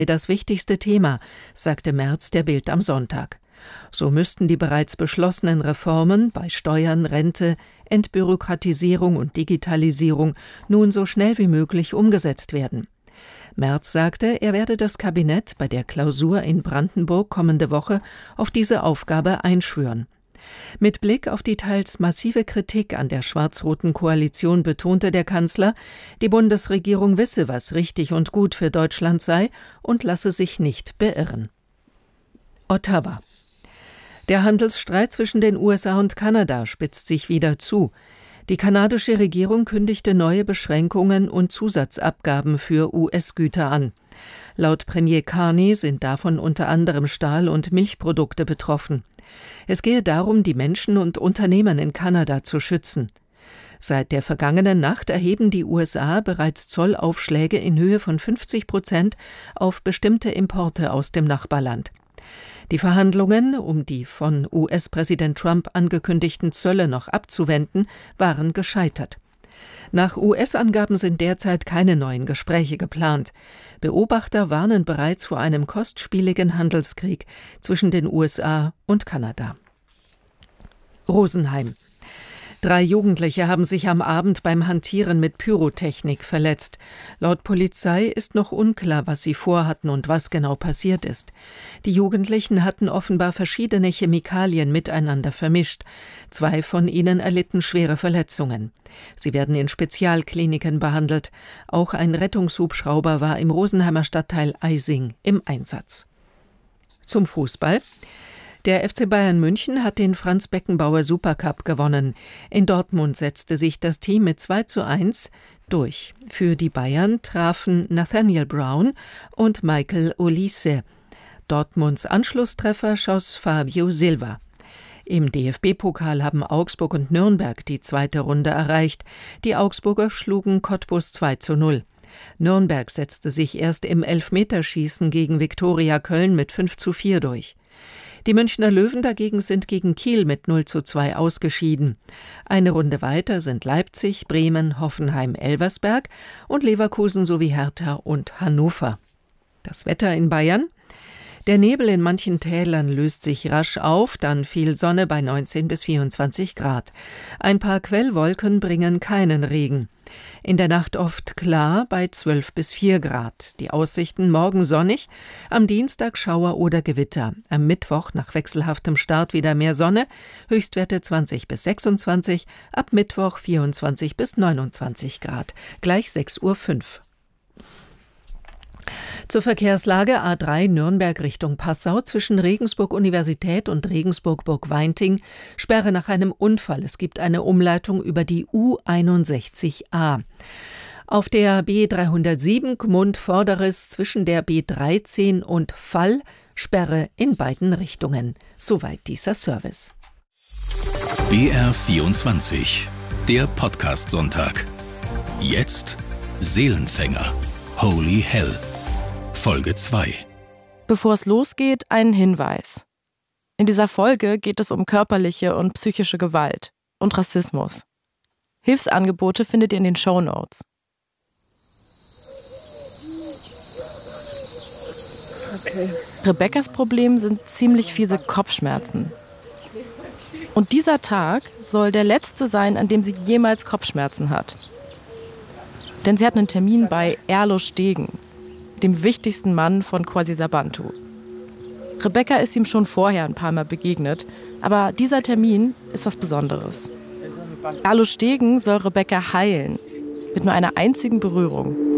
das wichtigste Thema, sagte Merz der Bild am Sonntag. So müssten die bereits beschlossenen Reformen bei Steuern, Rente, Entbürokratisierung und Digitalisierung nun so schnell wie möglich umgesetzt werden. Merz sagte, er werde das Kabinett bei der Klausur in Brandenburg kommende Woche auf diese Aufgabe einschwören. Mit Blick auf die teils massive Kritik an der schwarz-roten Koalition betonte der Kanzler, die Bundesregierung wisse, was richtig und gut für Deutschland sei und lasse sich nicht beirren. Ottawa. Der Handelsstreit zwischen den USA und Kanada spitzt sich wieder zu. Die kanadische Regierung kündigte neue Beschränkungen und Zusatzabgaben für US-Güter an. Laut Premier Carney sind davon unter anderem Stahl- und Milchprodukte betroffen. Es gehe darum, die Menschen und Unternehmen in Kanada zu schützen. Seit der vergangenen Nacht erheben die USA bereits Zollaufschläge in Höhe von 50% auf bestimmte Importe aus dem Nachbarland. Die Verhandlungen, um die von US-Präsident Trump angekündigten Zölle noch abzuwenden, waren gescheitert. Nach US-Angaben sind derzeit keine neuen Gespräche geplant. Beobachter warnen bereits vor einem kostspieligen Handelskrieg zwischen den USA und Kanada. Rosenheim. 3 Jugendliche haben sich am Abend beim Hantieren mit Pyrotechnik verletzt. Laut Polizei ist noch unklar, was sie vorhatten und was genau passiert ist. Die Jugendlichen hatten offenbar verschiedene Chemikalien miteinander vermischt. 2 von ihnen erlitten schwere Verletzungen. Sie werden in Spezialkliniken behandelt. Auch ein Rettungshubschrauber war im Rosenheimer Stadtteil Eising im Einsatz. Zum Fußball. Der FC Bayern München hat den Franz-Beckenbauer Supercup gewonnen. In Dortmund setzte sich das Team mit 2:1 durch. Für die Bayern trafen Nathaniel Brown und Michael Olise. Dortmunds Anschlusstreffer schoss Fabio Silva. Im DFB-Pokal haben Augsburg und Nürnberg die zweite Runde erreicht. Die Augsburger schlugen Cottbus 2:0. Nürnberg setzte sich erst im Elfmeterschießen gegen Viktoria Köln mit 5:4 durch. Die Münchner Löwen dagegen sind gegen Kiel mit 0:2 ausgeschieden. Eine Runde weiter sind Leipzig, Bremen, Hoffenheim, Elversberg und Leverkusen sowie Hertha und Hannover. Das Wetter in Bayern? Der Nebel in manchen Tälern löst sich rasch auf, dann viel Sonne bei 19 bis 24 Grad. Ein paar Quellwolken bringen keinen Regen. In der Nacht oft klar bei 12 bis 4 Grad. Die Aussichten morgen sonnig, am Dienstag Schauer oder Gewitter. Am Mittwoch nach wechselhaftem Start wieder mehr Sonne, Höchstwerte 20 bis 26, ab Mittwoch 24 bis 29 Grad, gleich 6:05 Uhr. Zur Verkehrslage: A3 Nürnberg Richtung Passau zwischen Regensburg Universität und Regensburg Burgweinting. Sperre nach einem Unfall. Es gibt eine Umleitung über die U61a. Auf der B307 Gmund-Vorderes zwischen der B13 und Fall. Sperre in beiden Richtungen. Soweit dieser Service. BR24, der Podcast-Sonntag. Jetzt Seelenfänger. Holy Hell. Folge 2. Bevor es losgeht, ein Hinweis. In dieser Folge geht es um körperliche und psychische Gewalt und Rassismus. Hilfsangebote findet ihr in den Shownotes. Okay. Rebekkas Problem sind ziemlich fiese Kopfschmerzen. Und dieser Tag soll der letzte sein, an dem sie jemals Kopfschmerzen hat. Denn sie hat einen Termin bei Erlo Stegen, dem wichtigsten Mann von Kwasisabantu. Rebekka ist ihm schon vorher ein paar Mal begegnet, aber dieser Termin ist was Besonderes. Erlo Stegen soll Rebekka heilen, mit nur einer einzigen Berührung.